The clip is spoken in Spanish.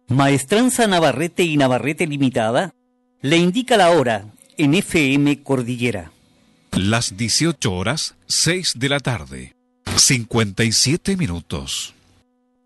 Maestranza Navarrete y Navarrete Limitada le indica la hora en FM Cordillera. Las 18 horas, 6 de la tarde, 57 minutos.